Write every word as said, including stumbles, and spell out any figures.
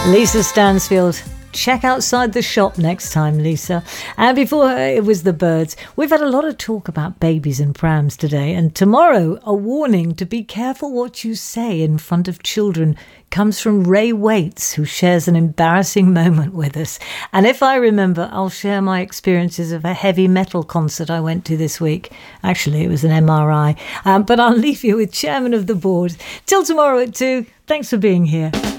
Lisa Stansfield. Check outside the shop next time, Lisa. And before her, it was the Byrds. We've had a lot of talk about babies and prams today, and tomorrow a warning to be careful what you say in front of children comes from Ray Waits, who shares an embarrassing moment with us. And if I remember, I'll share my experiences of a heavy metal concert I went to this week. Actually, it was an M R I. Um, but I'll leave you with Chairman of the Board. Till tomorrow at two. Thanks for being here.